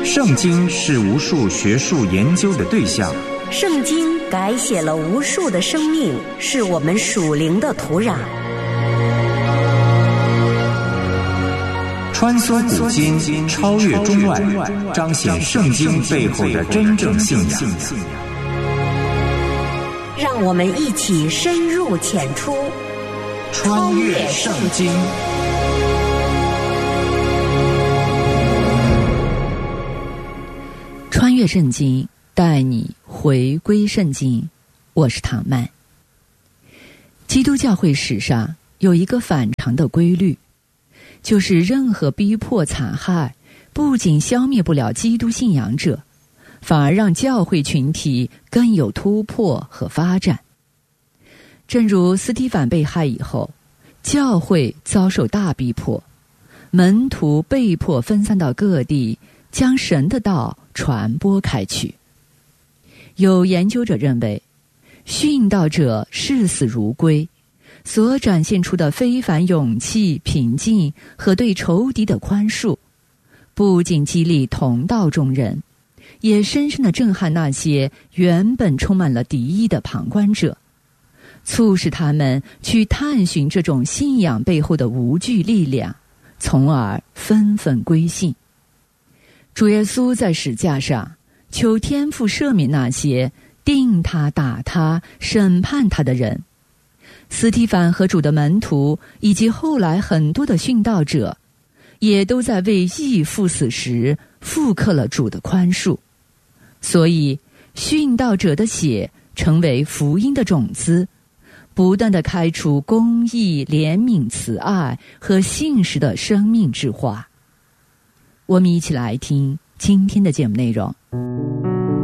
圣经是无数学术研究的对象， 圣经改写了无数的生命，是我们属灵的土壤。 穿梭古今，超越中外，彰显圣经背后的真正信仰。 让我们一起深入浅出， 穿越圣经。 穿越圣经，带你回归圣经。我是唐曼。基督教会史上有一个反常的规律，就是任何逼迫残害不仅消灭不了基督信仰者，反而让教会群体更有突破和发展。正如斯提反被害以后，教会遭受大逼迫，门徒被迫分散到各地，将神的道传播开去。有研究者认为，殉道者视死如归，所展现出的非凡勇气、平静和对仇敌的宽恕，不仅激励同道中人，也深深地震撼那些原本充满了敌意的旁观者，促使他们去探寻这种信仰背后的无惧力量，从而纷纷归信。主耶稣在十架上求天父赦免那些定他、打他、审判他的人。斯提反和主的门徒以及后来很多的殉道者，也都在为义赴死时复刻了主的宽恕。所以殉道者的血成为福音的种子，不断地开出公义、怜悯、慈爱和信实的生命之花。我们一起来听今天的节目内容。